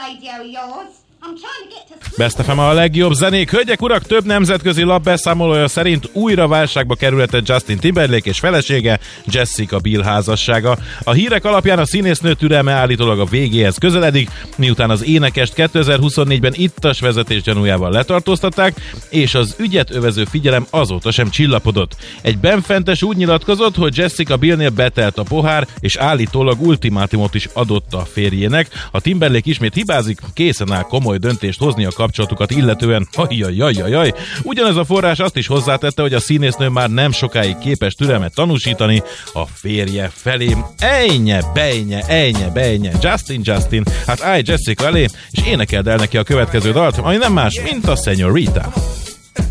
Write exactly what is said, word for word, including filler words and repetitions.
radio yours. I'm trying to get to sleep. Best ef em a legjobb zenék. Hölgyek, urak, több nemzetközi lap beszámolója szerint újra válságba kerülhetett Justin Timberlake és felesége Jessica Biel házassága. A hírek alapján a színésznő türelme állítólag a végéhez közeledik, miután az énekest kétezer-huszonnégyben ittas vezetés gyanújával letartóztatták, és az ügyet övező figyelem azóta sem csillapodott. Egy benfentes úgy nyilatkozott, hogy Jessica Bielnél betelt a pohár, és állítólag ultimátumot is adott a férjének. A Timberlake ismét hibázik, készen áll komoly döntést hozni a kapcsolatukat illetően. Ajajajajaj. Ugyanez a forrás azt is hozzátette, hogy a színésznő már nem sokáig képes türelmet tanúsítani a férje felé. Ejnye, bejnye, ejnye, bejnye. Justin, Justin, hát állj Jessica elé, és énekeld el neki a következő dalt, ami nem más, mint a Señorita.